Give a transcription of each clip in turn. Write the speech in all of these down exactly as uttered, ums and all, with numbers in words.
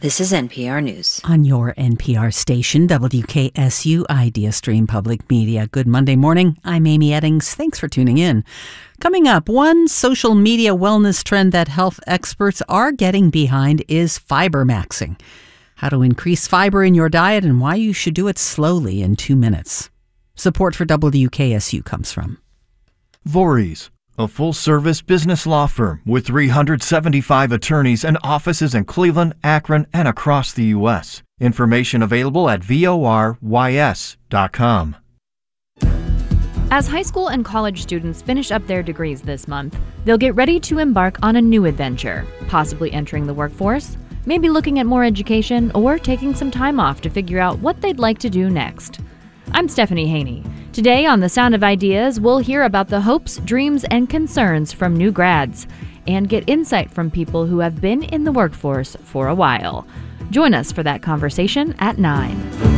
This is N P R News. On your N P R station, W K S U IdeaStream Public Media. Good Monday morning. I'm Amy Eddings. Thanks for tuning in. Coming up, one social media wellness trend that health experts are getting behind is fiber maxing. How to increase fiber in your diet and why you should do it slowly in two minutes. Support for W K S U comes from Voorhees, a full-service business law firm with three hundred seventy-five attorneys and offices in Cleveland, Akron, and across the U S Information available at vorys dot com. As high school and college students finish up their degrees this month, they'll get ready to embark on a new adventure, possibly entering the workforce, maybe looking at more education, or taking some time off to figure out what they'd like to do next. I'm Stephanie Haney. Today on The Sound of Ideas, we'll hear about the hopes, dreams, and concerns from new grads and get insight from people who have been in the workforce for a while. Join us for that conversation at nine.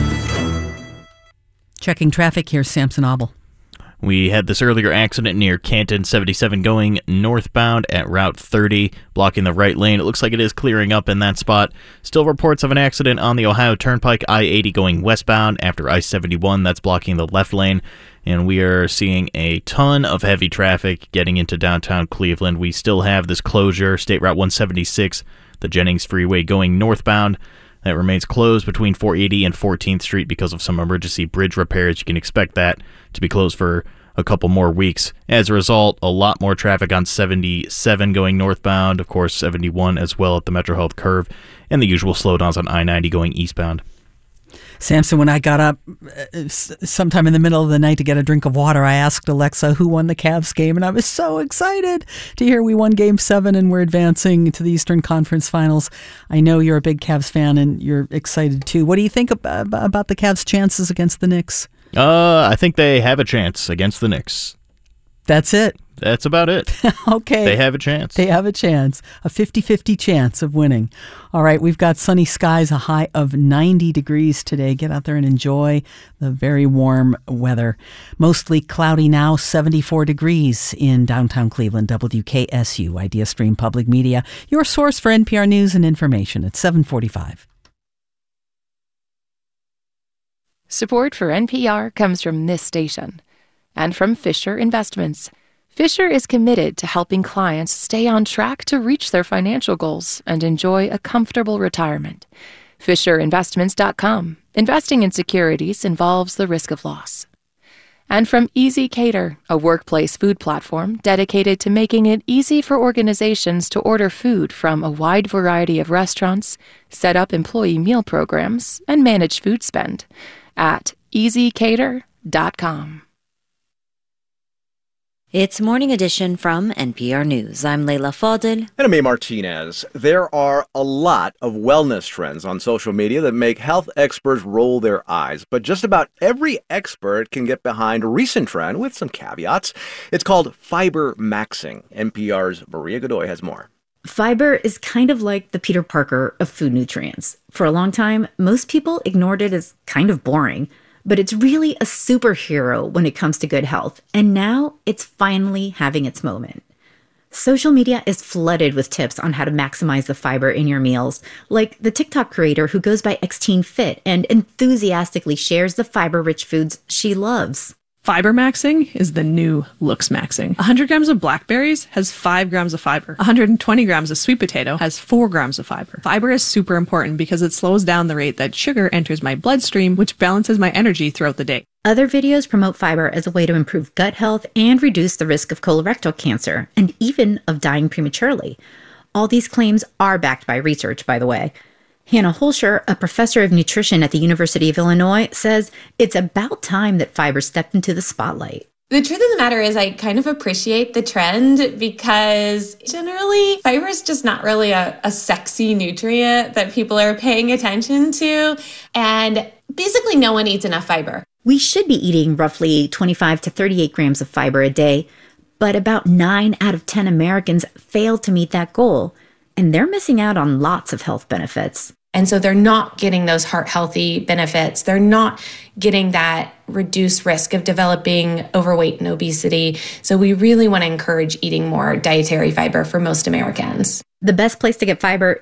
Checking traffic, here's Samson Obel. We had this earlier accident near Canton seventy-seven going northbound at Route thirty, blocking the right lane. It looks like it is clearing up in that spot. Still reports of an accident on the Ohio Turnpike, I eighty going westbound after I seventy-one. That's blocking the left lane. And we are seeing a ton of heavy traffic getting into downtown Cleveland. We still have this closure, State Route one seventy-six, the Jennings Freeway going northbound. That remains closed between four eighty and fourteenth Street because of some emergency bridge repairs. You can expect that to be closed for a couple more weeks. As a result, a lot more traffic on seventy-seven going northbound, of course seventy-one as well at the Metro Health curve, and the usual slowdowns on I ninety going eastbound. Samson, when I got up uh, sometime in the middle of the night to get a drink of water, I asked Alexa who won the Cavs game, and I was so excited to hear we won Game seven and we're advancing to the Eastern Conference Finals. I know you're a big Cavs fan and you're excited too. What do you think about, about the Cavs' chances against the Knicks? Uh, I think they have a chance against the Knicks. That's it? That's about it. Okay. They have a chance. They have a chance. A fifty-fifty chance of winning. All right, we've got sunny skies, a high of ninety degrees today. Get out there and enjoy the very warm weather. Mostly cloudy now, seventy-four degrees in downtown Cleveland. W K S U, IdeaStream Public Media, your source for N P R news and information at seven forty-five. Support for N P R comes from this station and from Fisher Investments. Fisher is committed to helping clients stay on track to reach their financial goals and enjoy a comfortable retirement. Fisher Investments dot com. Investing in securities involves the risk of loss. And from Easy Cater, a workplace food platform dedicated to making it easy for organizations to order food from a wide variety of restaurants, set up employee meal programs, and manage food spend at easy cater dot com. It's Morning Edition from N P R News. I'm Leila Fadel. And I'm A. Martinez. There are a lot of wellness trends on social media that make health experts roll their eyes. But just about every expert can get behind a recent trend with some caveats. It's called fiber maxing. N P R's Maria Godoy has more. Fiber is kind of like the Peter Parker of food nutrients. For a long time, most people ignored it as kind of boring. But it's really a superhero when it comes to good health, and now it's finally having its moment. Social media is flooded with tips on how to maximize the fiber in your meals, like the TikTok creator who goes by XteenFit and enthusiastically shares the fiber-rich foods she loves. Fiber maxing is the new looks maxing. one hundred grams of blackberries has five grams of fiber. one hundred twenty grams of sweet potato has four grams of fiber. Fiber is super important because it slows down the rate that sugar enters my bloodstream, which balances my energy throughout the day. Other videos promote fiber as a way to improve gut health and reduce the risk of colorectal cancer, and even of dying prematurely. All these claims are backed by research, by the way. Hannah Holscher, a professor of nutrition at the University of Illinois, says it's about time that fiber stepped into the spotlight. The truth of the matter is I kind of appreciate the trend because generally fiber is just not really a, a sexy nutrient that people are paying attention to. And basically no one eats enough fiber. We should be eating roughly twenty-five to thirty-eight grams of fiber a day, but about nine out of ten Americans fail to meet that goal. And they're missing out on lots of health benefits. And so they're not getting those heart healthy benefits. They're not getting that reduced risk of developing overweight and obesity. So we really want to encourage eating more dietary fiber for most Americans. The best place to get fiber